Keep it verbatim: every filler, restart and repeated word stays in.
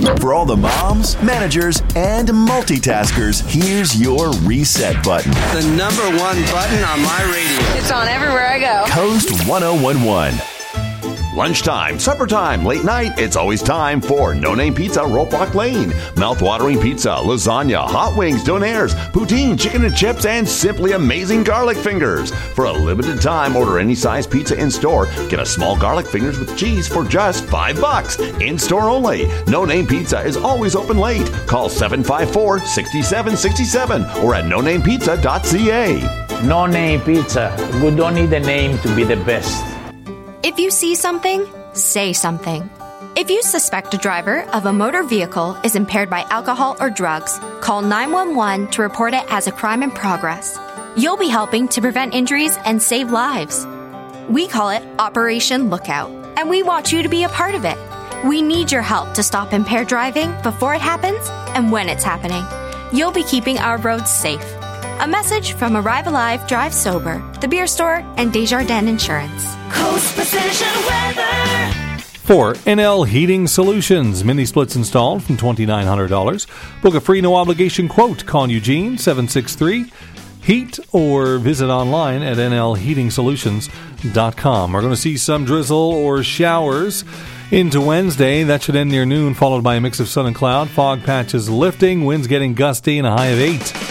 For all the moms, managers, and multitaskers, here's your reset button. The number one button on my radio. It's on everywhere I go. Coast one oh one one. Lunchtime, supper time, late night, it's always time for No Name Pizza, Rope Walk Lane. Mouth-watering pizza, lasagna, hot wings, donaires, poutine, chicken and chips, and simply amazing garlic fingers. For a limited time, order any size pizza in-store. Get a small garlic fingers with cheese for just five bucks. In-store only. No Name Pizza is always open late. Call seven five four, six seven six seven or at no name pizza dot c a. No Name Pizza. We don't need a name to be the best. If you see something, say something. If you suspect a driver of a motor vehicle is impaired by alcohol or drugs, call nine one one to report it as a crime in progress. You'll be helping to prevent injuries and save lives. We call it Operation Lookout, and we want you to be a part of it. We need your help to stop impaired driving before it happens and when it's happening. You'll be keeping our roads safe. A message from Arrive Alive, Drive Sober, The Beer Store, and Desjardins Insurance. Coast Precision Weather. For N L Heating Solutions, mini splits installed from two thousand nine hundred dollars. Book a free no-obligation quote. Call Eugene, seven six three, heat, or visit online at n l heating solutions dot com. We're going to see some drizzle or showers into Wednesday. That should end near noon, followed by a mix of sun and cloud. Fog patches lifting, winds getting gusty, and a high of eight.